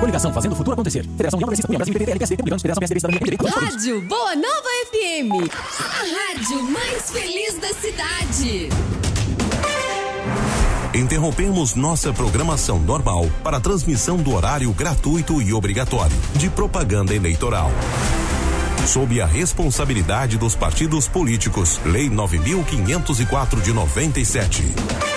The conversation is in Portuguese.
Coligação Fazendo o Futuro Acontecer. Federação União Progressista Cunha Brasil, PTT, LPSD, Republicanos, Federação PSD, Cidadania, MDB. Rádio Boa Nova FM. A rádio mais feliz da cidade. Interrompemos nossa programação normal para a transmissão do horário gratuito e obrigatório de propaganda eleitoral. Sob a responsabilidade dos partidos políticos, Lei 9.504 de 97.